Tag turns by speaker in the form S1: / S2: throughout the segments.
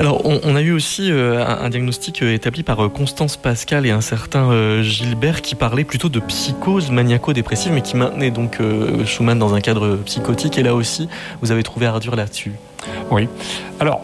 S1: Alors, on a eu aussi un diagnostic établi par Constance Pascal et un certain Gilbert qui parlait plutôt de psychose maniaco-dépressive, mais qui maintenait donc Schumann dans un cadre psychotique. Et là aussi, vous avez trouvé ardure là-dessus.
S2: Oui. Alors,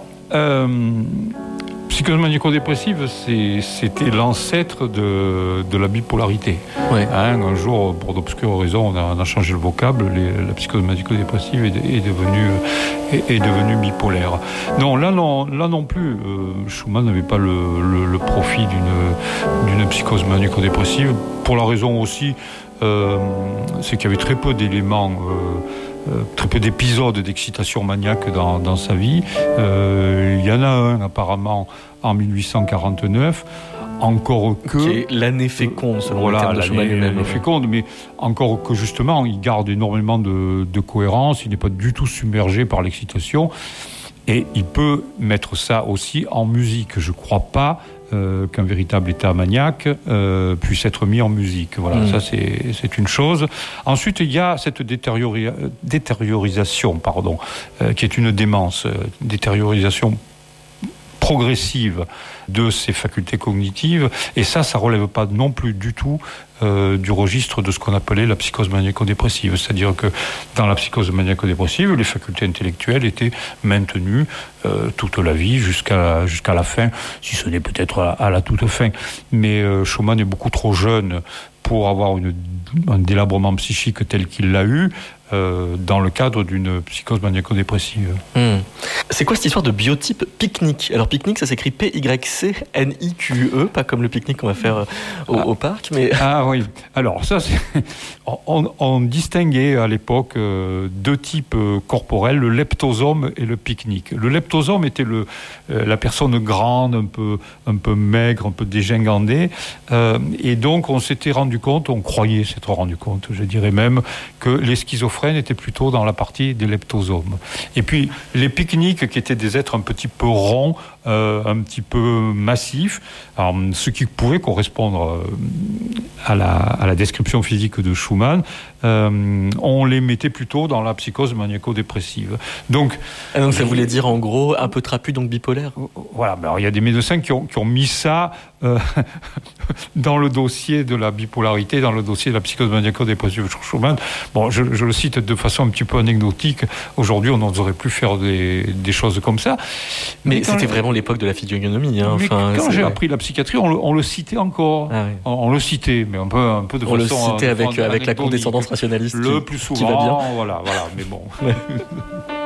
S2: psychose maniaco-dépressive, c'était l'ancêtre de la bipolarité.
S1: Ouais.
S2: Un jour, pour d'obscures raisons, on a changé le vocable. La psychose maniaco-dépressive est devenue bipolaire. Non, là non plus. Schumann n'avait pas le profil d'une psychose maniaco-dépressive. Pour la raison aussi, c'est qu'il y avait très peu d'éléments. Très peu d'épisodes d'excitation maniaque dans sa vie. Il y en a un apparemment en 1849, encore que...
S1: Qui est l'année féconde, selon le terme de Schumann lui-même.
S2: L'année féconde, mais encore que justement, il garde énormément de cohérence, il n'est pas du tout submergé par l'excitation, et il peut mettre ça aussi en musique. Je ne crois pas qu'un véritable état maniaque puisse être mis en musique. Voilà, ça c'est une chose. Ensuite, il y a cette détériorisation, qui est une démence, détériorisation progressive de ses facultés cognitives, et ça relève pas non plus du tout du registre de ce qu'on appelait la psychose maniaco-dépressive. C'est-à-dire que dans la psychose maniaco-dépressive, les facultés intellectuelles étaient maintenumes toute la vie jusqu'à la fin, si ce n'est peut-être à la toute fin. Mais Schumann est beaucoup trop jeune pour avoir un délabrement psychique tel qu'il l'a eu dans le cadre d'une psychose maniaco-dépressive.
S1: C'est quoi cette histoire de biotype pique-nique ? Alors pique-nique, ça s'écrit P-Y-C-N-I-Q-E, pas comme le pique-nique qu'on va faire au parc, mais...
S2: Ah oui, alors ça, on distinguait à l'époque deux types corporels, le leptosome et le pique-nique. Le leptosome était la personne grande, un peu maigre, un peu dégingandée, et donc on s'était rendu compte, on croyait s'être rendu compte, je dirais même, que les schizophrènes étaient plutôt dans la partie des leptosomes. Et puis les pique-niques, qui étaient des êtres un petit peu ronds, un petit peu massifs, ce qui pouvait correspondre à la description physique de Schumann, on les mettait plutôt dans la psychose maniaco-dépressive. Donc
S1: ça voulait dire en gros un peu trapu, donc bipolaire.
S2: Voilà, alors il y a des médecins qui ont mis ça dans le dossier de la bipolarité, dans le dossier de la psychose maniaco-dépressive de Schumann. Bon, je le cite de façon un petit peu anecdotique. Aujourd'hui, on n'oserait plus faire des choses comme ça.
S1: Mais c'était vraiment l'époque de la physiognomie.
S2: Quand j'ai appris la psychiatrie, on le citait encore. Ah, oui. On le citait, mais un peu de façon...
S1: On le citait avec la condescendance rationaliste
S2: le plus souvent,
S1: qui va bien.
S2: Voilà, mais bon...